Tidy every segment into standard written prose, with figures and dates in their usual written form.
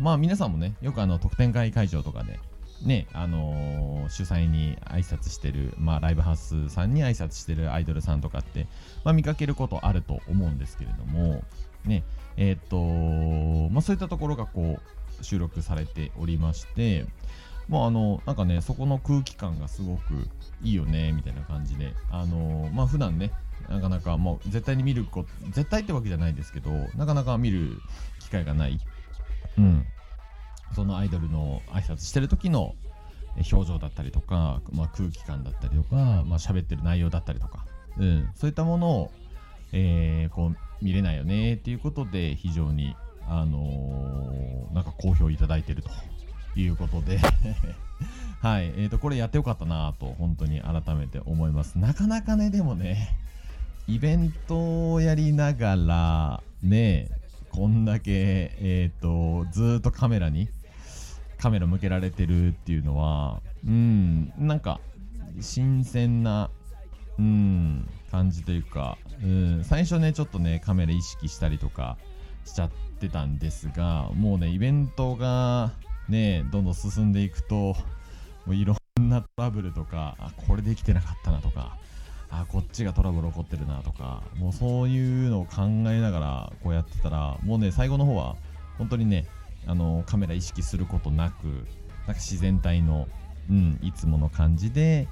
まあ皆さんもね、よく特典会会場とかでね、主催に挨拶してる、まあライブハウスさんに挨拶してるアイドルさんとかって、まあ見かけることあると思うんですけれども、ね、まあそういったところがこう収録されておりまして、もうなんかね、そこの空気感がすごくいいよねみたいな感じで、まあ普段ね、なかなかもう絶対に見ること、絶対ってわけじゃないですけど、なかなか見る機会がない、そのアイドルの挨拶してる時の表情だったりとか、まあ、空気感だったりとか、まあ喋ってる内容だったりとか、そういったものを、こう見れないよねっていうことで、非常になんか好評いただいてるということではい、これやってよかったなと本当に改めて思います。なかなかね、でもね、イベントをやりながらね、こんだけずーっとカメラ向けられてるっていうのは、なんか新鮮な感じというか、最初ねちょっとねカメラ意識したりとかしちゃってたんですが、もうねイベントがねどんどん進んでいくと、もういろんなトラブルとか、これできてなかったなとか、こっちがトラブル起こってるなとか、もうそういうのを考えながらこうやってたら、もうね最後の方は本当にねカメラ意識することなく、なんか自然体の、いつもの感じで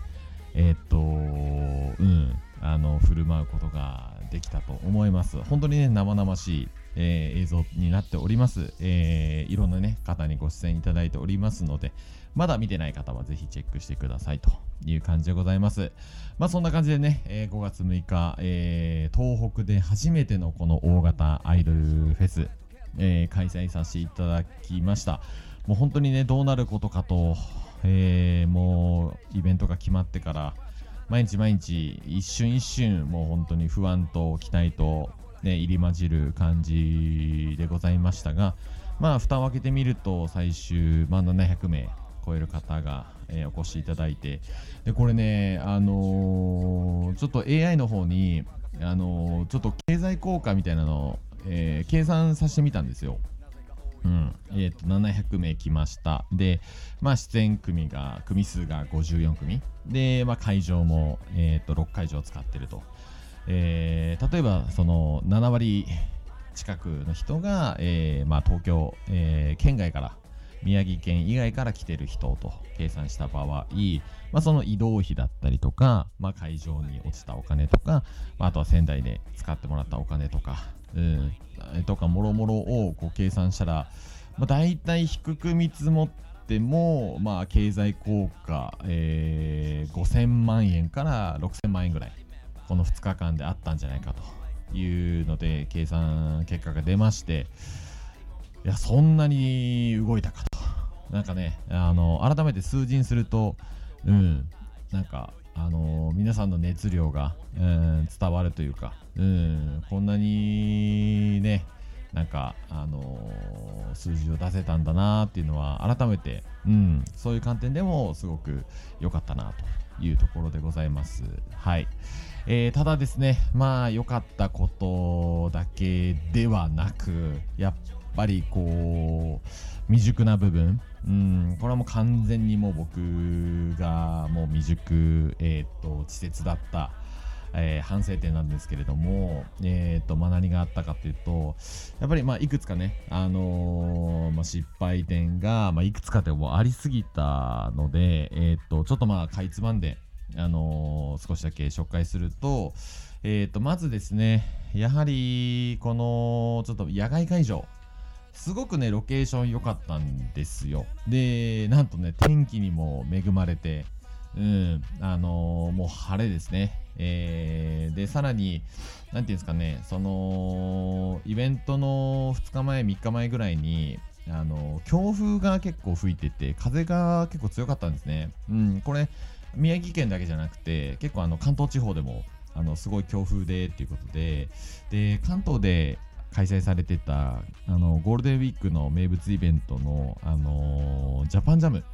振る舞うことができたと思います。本当にね生々しい、映像になっております。いろんなね方にご出演いただいておりますので、まだ見てない方はぜひチェックしてくださいという感じでございます。まあそんな感じでね、5月6日、東北で初めてのこの大型アイドルフェス、開催させていただきました。もう本当にねどうなることかと、もうイベントが決まってから毎日一瞬一瞬、もう本当に不安と期待と、ね、入り混じる感じでございましたが、まあ蓋を開けてみると最終、700名超える方が、お越しいただいて、でこれねちょっと AI の方にちょっと経済効果みたいなのを、計算させてみたんですよ。700名来ました。で、まあ、出演組数が54組で、まあ、会場も、6会場を使ってると、例えばその7割近くの人が、まあ、東京、県外から宮城県以外から来てる人と計算した場合、まあ、その移動費だったりとか、まあ、会場に落ちたお金とか、まあ、あとは仙台で使ってもらったお金とか、とかもろもろをこう計算したら、まあ、大体低く見積もっても、まあ、経済効果、5000万円から6000万円ぐらいこの2日間であったんじゃないかというので計算結果が出まして、いやそんなに動いたかと、なんかね改めて数字にすると、なんか皆さんの熱量が、伝わるというか、こんなにねなんか数字を出せたんだなっていうのは改めて、そういう観点でもすごく良かったなというところでございます。はい、ただですね、まあ良かったことだけではなく、やっぱりこう未熟な部分、これはもう完全にもう僕がもう未熟、稚拙だった、反省点なんですけれども、何があったかというと、やっぱりいくつかね、失敗点が、いくつかでもありすぎたので、ちょっとかいつまんで、少しだけ紹介すると、まずですね、やはりこのちょっと野外会場、すごくねロケーション良かったんですよ。でなんとね天気にも恵まれて、もう晴れですね。でさらになんていうんですかね、そのイベントの2日前3日前ぐらいに強風が結構吹いてて、風が結構強かったんですね。これ宮城県だけじゃなくて結構関東地方でもすごい強風でっていうことで、関東で開催されてたゴールデンウィークの名物イベントのジャパンジャム、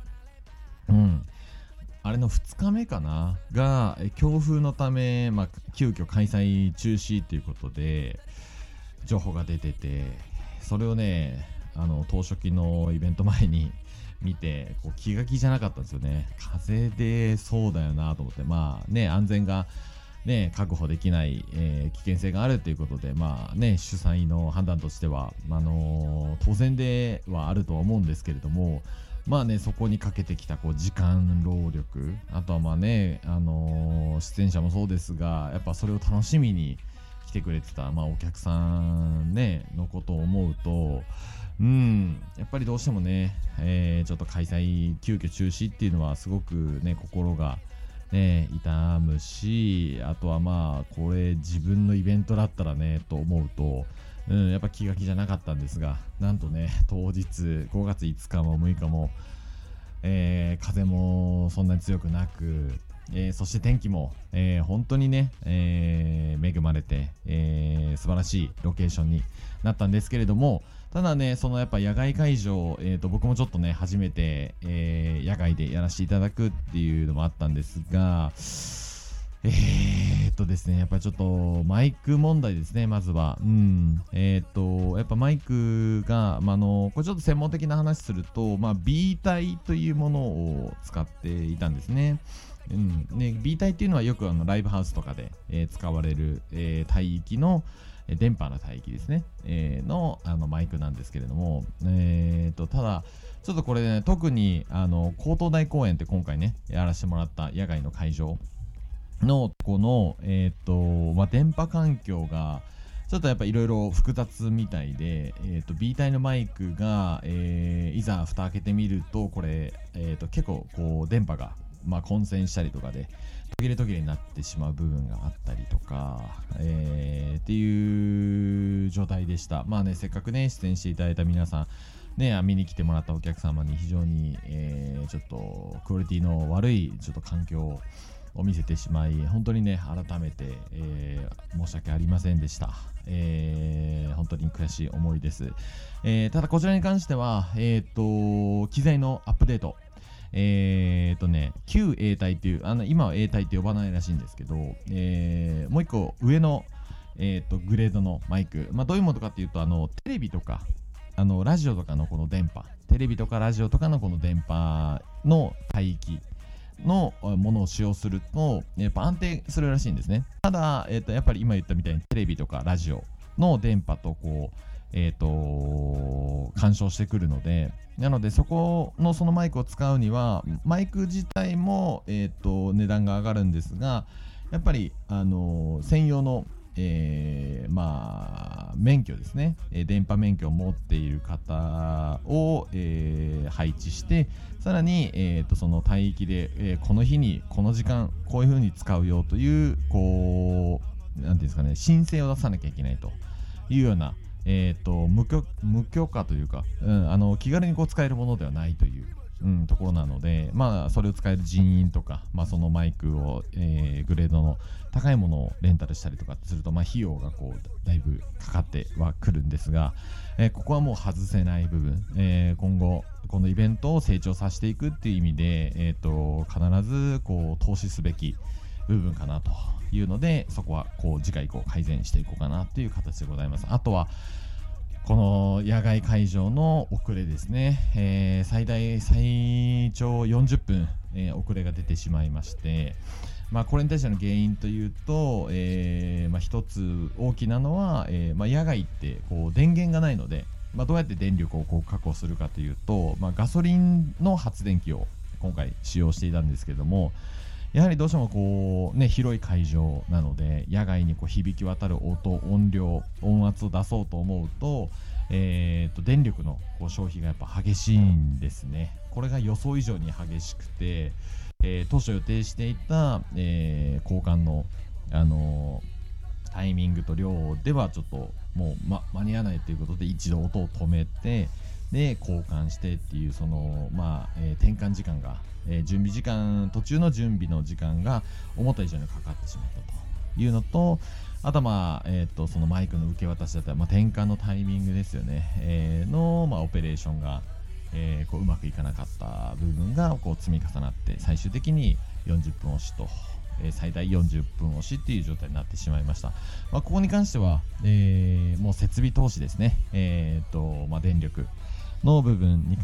あれの2日目かなが強風のため、急遽開催中止ということで情報が出てて、それをね当初期のイベント前に見てこう気が気じゃなかったんですよね。風でそうだよなと思って、まあね、安全がね確保できない、危険性があるということで、まあね、主催の判断としては、当然ではあるとは思うんですけれども、まあね、そこにかけてきたこう時間労力、あとはまあね、出演者もそうですが、やっぱそれを楽しみに来てくれてた、まあ、お客さん、ね、のことを思うと、やっぱりどうしてもね、ちょっと開催急遽中止っていうのはすごくね心がね痛むし、あとはまあこれ自分のイベントだったらねと思うと、やっぱ気が気じゃなかったんですが、なんとね当日5月5日も6日も、風もそんなに強くなく、そして天気も、本当にね、恵まれて、素晴らしいロケーションになったんですけれども、ただね、そのやっぱ野外会場、僕もちょっとね初めて、野外でやらせていただくっていうのもあったんですが、ですね、やっぱりちょっとマイク問題ですね、まずは。やっぱマイクが、これちょっと専門的な話すると、B 帯というものを使っていたんですね。B 帯っていうのはよくライブハウスとかで、使われる、帯域の電波の帯域ですね、のマイクなんですけれども、ただちょっとこれね、特に江東台公園って今回ねやらせてもらった野外の会場のこの電波環境がちょっとやっぱいろいろ複雑みたいで、B 帯のマイクが、いざ蓋開けてみるとこれ、結構こう電波が混線したりとかで途切れ途切れになってしまう部分があったりとか、っていう状態でした。まあね、せっかくね出演していただいた皆さんね、見に来てもらったお客様に非常に、ちょっとクオリティの悪いちょっと環境を見せてしまい、本当にね改めて、申し訳ありませんでした。本当に悔しい思いです。ただこちらに関しては、機材のアップデート、旧 A 帯っていう今は A 帯って呼ばないらしいんですけど、もう一個上の、グレードのマイク、どういうものかっていうとテレビとかラジオとかのこの電波、テレビとかラジオとかのこの電波の帯域のものを使用するとやっぱ安定するらしいんですね。ただ、やっぱり今言ったみたいにテレビとかラジオの電波とこう干渉してくるので、なのでそのマイクを使うにはマイク自体も、値段が上がるんですが、やっぱり専用の、免許ですね、電波免許を持っている方を、配置して、さらに、その帯域で、この日にこの時間こういう風に使うよというこうなんていうんですかね、申請を出さなきゃいけないというような無許可というか、気軽にこう使えるものではないという、ところなので、それを使える人員とか、そのマイクを、グレードの高いものをレンタルしたりとかすると、費用がこうだいぶかかってはくるんですが、ここはもう外せない部分、今後このイベントを成長させていくっていう意味で、必ずこう投資すべき部分かなというので、そこはこう次回以降改善していこうかなという形でございます。あとはこの野外会場の遅れですね、最長40分、遅れが出てしまいまして、これに対しての原因というと、一つ大きなのは、野外ってこう電源がないので、どうやって電力をこう確保するかというと、ガソリンの発電機を今回使用していたんですけれども、やはりどうしてもこう、広い会場なので野外にこう響き渡る音、音量、音圧を出そうと思うと、電力のこう消費がやっぱ激しいんですね。これが予想以上に激しくて、当初予定していた、交換の、タイミングと量ではちょっともう、間に合わないということで一度音を止めて、で交換してっていうその、転換時間が、準備時間、途中の準備の時間が思った以上にかかってしまったというのと、あとはそのマイクの受け渡しだったり、転換のタイミングですよね、の、オペレーションが、こううまくいかなかった部分がこう積み重なって最終的に40分押しと、最大40分押しっていう状態になってしまいました。ここに関しては、もう設備投資ですね、電力の部分に